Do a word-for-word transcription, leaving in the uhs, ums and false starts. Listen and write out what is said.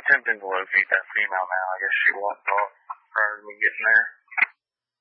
attempting to locate that female now. I guess she walked off prior to me getting there.